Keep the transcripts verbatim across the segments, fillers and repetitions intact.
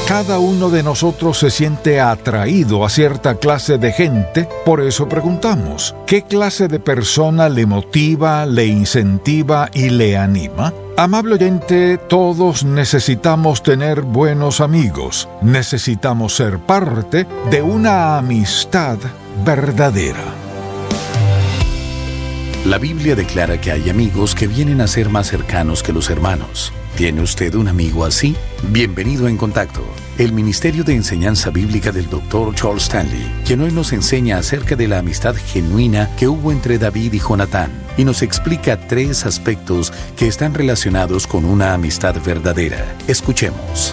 Cada uno de nosotros se siente atraído a cierta clase de gente, por eso preguntamos, ¿qué clase de persona le motiva, le incentiva y le anima? Amable oyente, todos necesitamos tener buenos amigos, necesitamos ser parte de una amistad verdadera. La Biblia declara que hay amigos que vienen a ser más cercanos que los hermanos. ¿Tiene usted un amigo así? Bienvenido a En Contacto, el Ministerio de Enseñanza Bíblica del doctor Charles Stanley, quien hoy nos enseña acerca de la amistad genuina que hubo entre David y Jonatán, y nos explica tres aspectos que están relacionados con una amistad verdadera. Escuchemos.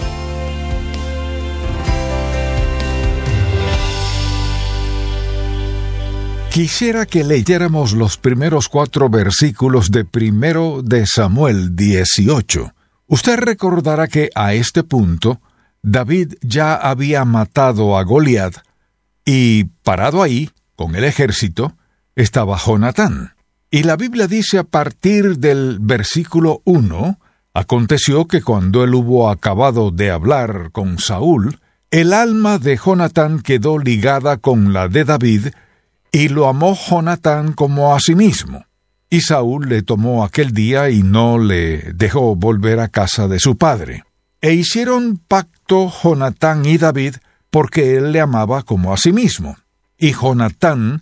Quisiera que leyéramos los primeros cuatro versículos de Primero de Samuel dieciocho. Usted recordará que a este punto David ya había matado a Goliat y, parado ahí, con el ejército, estaba Jonatán. Y la Biblia dice a partir del versículo uno, aconteció que cuando él hubo acabado de hablar con Saúl, el alma de Jonatán quedó ligada con la de David, y lo amó Jonatán como a sí mismo. Y Saúl le tomó aquel día y no le dejó volver a casa de su padre. E hicieron pacto Jonatán y David, porque él le amaba como a sí mismo. Y Jonatán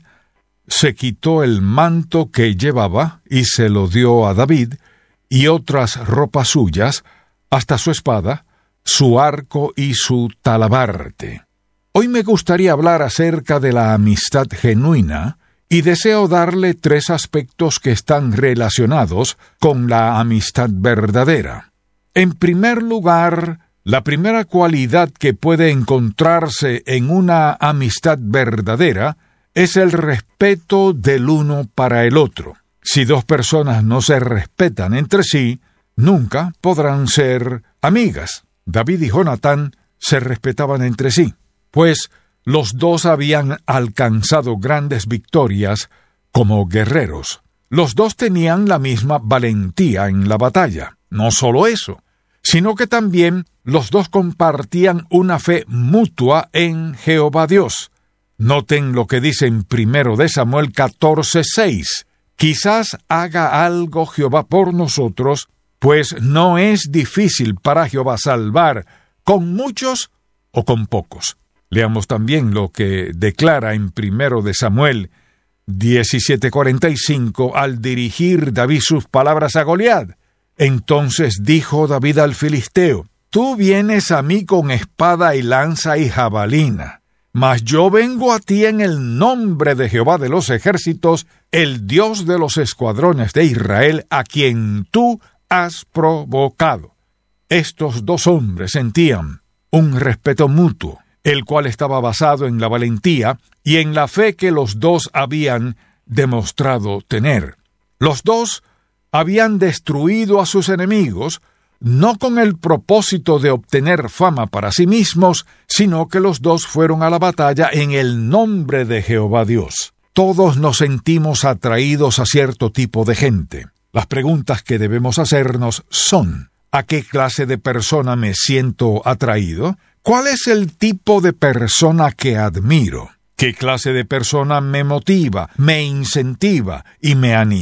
se quitó el manto que llevaba y se lo dio a David, y otras ropas suyas, hasta su espada, su arco y su talabarte. Hoy me gustaría hablar acerca de la amistad genuina, y deseo darle tres aspectos que están relacionados con la amistad verdadera. En primer lugar, la primera cualidad que puede encontrarse en una amistad verdadera es el respeto del uno para el otro. Si dos personas no se respetan entre sí, nunca podrán ser amigas. David y Jonatán se respetaban entre sí, pues los dos habían alcanzado grandes victorias como guerreros. Los dos tenían la misma valentía en la batalla. No solo eso, sino que también los dos compartían una fe mutua en Jehová Dios. Noten lo que dice en Primero de Samuel catorce seis. Quizás haga algo Jehová por nosotros, pues no es difícil para Jehová salvar con muchos o con pocos. Leamos también lo que declara en Primero de Samuel diecisiete cuarenta y cinco al dirigir David sus palabras a Goliat. Entonces dijo David al filisteo: Tú vienes a mí con espada y lanza y jabalina, mas yo vengo a ti en el nombre de Jehová de los ejércitos, el Dios de los escuadrones de Israel, a quien tú has provocado. Estos dos hombres sentían un respeto mutuo, el cual estaba basado en la valentía y en la fe que los dos habían demostrado tener. Los dos habían destruido a sus enemigos, no con el propósito de obtener fama para sí mismos, sino que los dos fueron a la batalla en el nombre de Jehová Dios. Todos nos sentimos atraídos a cierto tipo de gente. Las preguntas que debemos hacernos son: ¿a qué clase de persona me siento atraído? ¿Cuál es el tipo de persona que admiro? ¿Qué clase de persona me motiva, me incentiva y me anima?